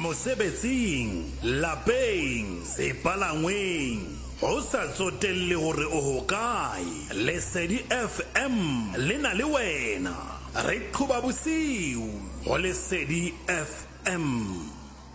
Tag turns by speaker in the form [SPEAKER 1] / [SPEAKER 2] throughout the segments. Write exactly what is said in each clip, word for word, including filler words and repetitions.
[SPEAKER 1] mosebetsing, lapeng, sepalangweng, ho sa tsotelle hore o hokae. Lesedi F M le na le wena. Re qhoba bosiu ho Lesedi F M.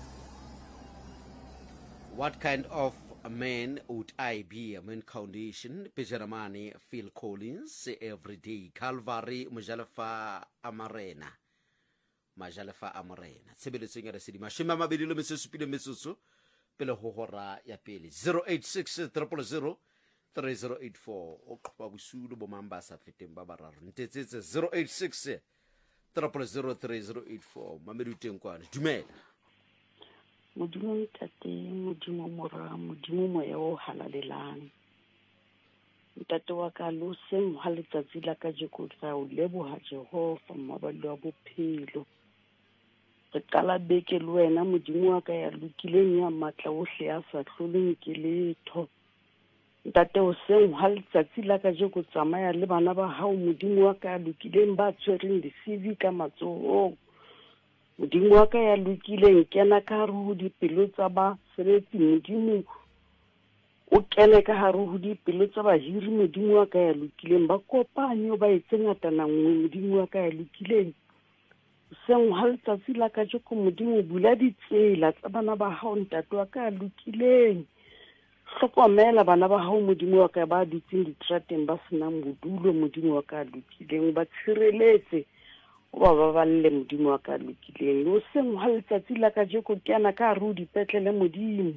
[SPEAKER 2] What kind of a man would I be? A man condition. Pejaramani, Phil Collins, Everyday. Calvary, Mujalafa Amarena. Majalafa Amarena. Sebeletseng ya Lesedi. Mashima mabedi le metso supile metso pele ho hora ya pele. zero eight six zero zero zero three zero eight four. O qhoba bosiu bo mamba sa feteng ba bararo. Ntetsetse zero eight six zero zero zero three zero eight four. Mamedu teng kwana. Dumela.
[SPEAKER 3] Modimo ntate, modimo mora, modimo moya o halalelang. Ntate wa ka lo seng ha letsatsi la ka jeko tla o leboha Jehova maballo a bophelo. Re qala beke le wena modimo wa ka ya lokileng ya matla ohle ya sa hloleng ke letho. Ntate o seng ha letsatsi la ka jeko tsamaya le bana ba hao modimo wa ka ya lokileng ba tshwereng di-C V ka matsohong. Modimo wa ka ya lokileng kena ka hare ho dipelo tsa ba sebetsi modimo o kene ka hare ho dipelo tsa bahiri modimo wa ka ya lokileng ba kopanye ba etse ngatana nngwe modimo wa ka ya lokileng seng ha letsatsi la ka jeko modimo bula ditsela tsa bana ba hao ntate wa ka ya lokileng hlokomela bana ba hao modimo wa ka ba dutseng ditrateng ba senang bodulo modimo wa ka ya lokileng ba tshireletse wa ba balle modimo wa ka lokileng o seng ha letsatsi la ka jeko kena ka ru dipetlele modimo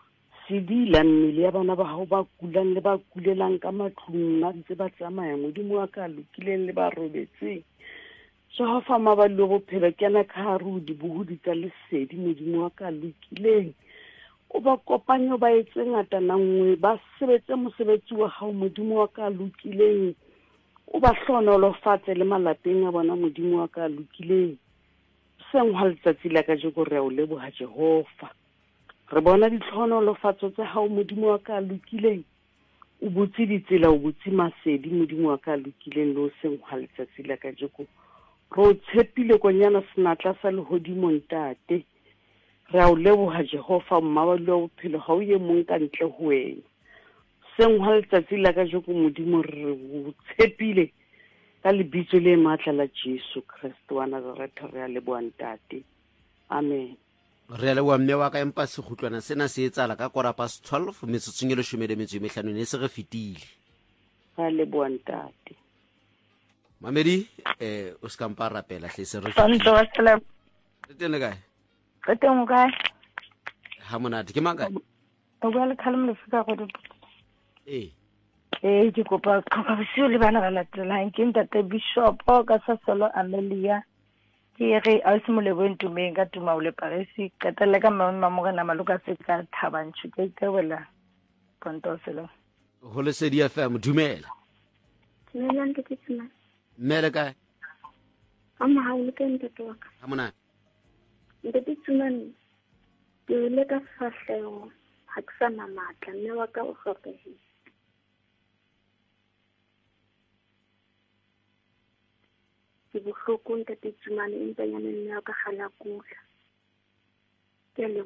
[SPEAKER 3] sidila mmele ya bana ba hao ba kulang le ba kulelang ka matlung na ntse ba tsamaya modimo wa ka lokileng le ba robetseng Jehova maballo bophelo kena ka ru dibuhudi tsa Lesedi modimo wa ka lokileng o ba kopanya ba etse ngata nngwe ba sebetse mosebetsi wa hao modimo wa ka lokileng o ba hlonolofatse le malapeng a bona modimo wa ka lokileng seng ha letsatsi la ka jeko re o leboha Jehova re bona ditlhonolofatso tsa hao modimo wa ka lokileng o butsi ditsela o butsi masedi modimo wa ka lokileng le o seng ha letsatsi la ka jeko re o tshepile konyana senatla sa lehodimo ntate re o leboha Jehova mmaballo wa bophelo ha o ye mong ka ntle ho wena seng ha letsatsi la ka jeko modimo re o tshepile ka lebitso le matla la Jesu Kristo wa Nazareth re a leboha ntate amen
[SPEAKER 2] re a leboha mme wa ka empa se khutlwana sena se etsala ka kora past twelve metsotsong e leshome le metso e mehlano ne se re fetile
[SPEAKER 3] re a leboha ntate
[SPEAKER 2] Mamedi eh o ska mpa rapela hle se re
[SPEAKER 4] Santo wa salam
[SPEAKER 2] re teng kae
[SPEAKER 4] re teng kae
[SPEAKER 2] ha monate ke manga
[SPEAKER 4] o bua le khalem le fika go di
[SPEAKER 2] eh
[SPEAKER 4] eh ke kopa ka bosiu le bana ba latelang ke ntate Bishop ka sa solo Amelia ke re a se mo le bontumeng ka tuma o le paresi ka tele ka mama mamogena maluka se ka thabantshu ke ke wela konto selo
[SPEAKER 2] ho Lesedi F M dumela
[SPEAKER 5] Dumelang ke tsena.
[SPEAKER 2] mmele kae
[SPEAKER 5] Ama ha o le ka ntate wa ka.
[SPEAKER 2] ha monate
[SPEAKER 5] Ntate tsumane ke le ka fahlego ha ke sana matla mme wa ka o hlokehile. Ke bohloko ntate tsumane empa nyane mme wa ka khala kula. Ke le